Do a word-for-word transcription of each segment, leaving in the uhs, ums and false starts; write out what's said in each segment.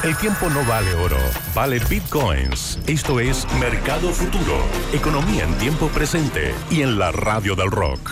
El tiempo no vale oro, vale bitcoins. Esto es Mercado Futuro, economía en tiempo presente y en la radio del rock.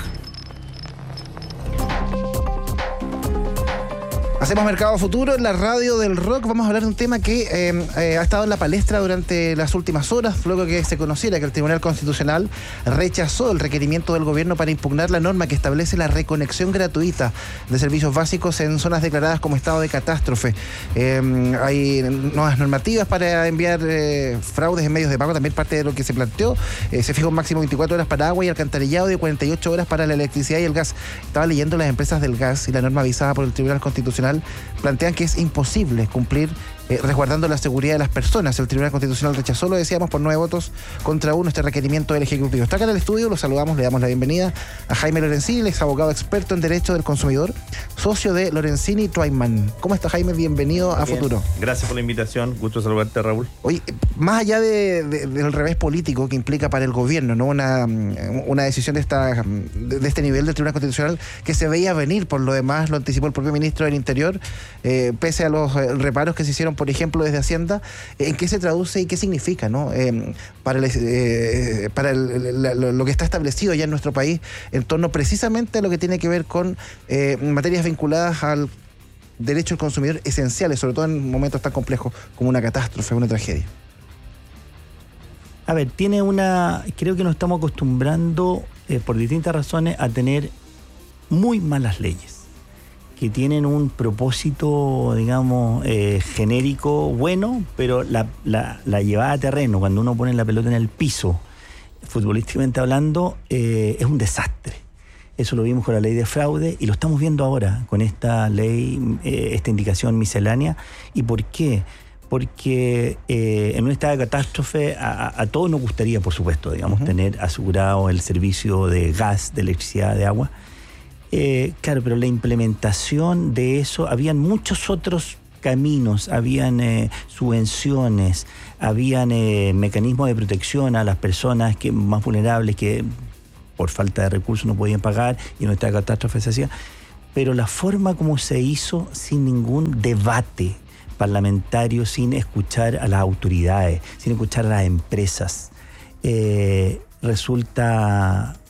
Hacemos Mercado Futuro en la radio del rock. Vamos a hablar de un tema que eh, eh, ha estado en la palestra durante las últimas horas, luego que se conociera que el Tribunal Constitucional rechazó el requerimiento del gobierno para impugnar la norma que establece la reconexión gratuita de servicios básicos en zonas declaradas como estado de catástrofe. Eh, hay nuevas normativas para enviar eh, fraudes en medios de pago, también parte de lo que se planteó. Eh, se fijó un máximo de veinticuatro horas para agua y alcantarillado y cuarenta y ocho horas para la electricidad y el gas. Estaba leyendo las empresas del gas y la norma avisada por el Tribunal Constitucional plantean que es imposible cumplir eh, resguardando la seguridad de las personas. El Tribunal Constitucional rechazó, lo decíamos, por nueve votos contra uno este requerimiento del Ejecutivo. Está acá en el estudio, lo saludamos, le damos la bienvenida a Jaime Lorenzini, ex abogado experto en Derecho del Consumidor, socio de Lorenzini Twyman. ¿Cómo está, Jaime? Bienvenido a Bien. Futuro. Gracias por la invitación, gusto saludarte, Raúl. Oye, más allá de, de, del revés político que implica para el gobierno, ¿no? Una, una decisión de, esta, de, de este nivel del Tribunal Constitucional que se veía venir, por lo demás lo anticipó el propio ministro del Interior, eh, pese a los eh, reparos que se hicieron, por ejemplo, desde Hacienda, eh, ¿en qué se traduce y qué significa, ¿no? Eh, para el, eh, para el, la, lo, lo que está establecido ya en nuestro país en torno precisamente a lo que tiene que ver con eh, materias vinculadas al derecho del consumidor esenciales, sobre todo en momentos tan complejos como una catástrofe, una tragedia? A ver, tiene una... Creo que nos estamos acostumbrando, eh, por distintas razones, a tener muy malas leyes, que tienen un propósito, digamos, eh, genérico bueno, pero la, la, la llevada a terreno, cuando uno pone la pelota en el piso, futbolísticamente hablando, eh, es un desastre. Eso lo vimos con la ley de fraude y lo estamos viendo ahora con esta ley, eh, esta indicación miscelánea. ¿Y por qué? Porque eh, en un estado de catástrofe a, a todos nos gustaría, por supuesto, digamos, uh-huh. tener asegurado el servicio de gas, de electricidad, de agua. Eh, claro, pero la implementación de eso, habían muchos otros caminos, habían eh, subvenciones, habían eh, mecanismos de protección a las personas que más vulnerables que por falta de recursos no podían pagar y en esta catástrofe se hacía. Pero la forma como se hizo, sin ningún debate parlamentario, sin escuchar a las autoridades, sin escuchar a las empresas, eh, resulta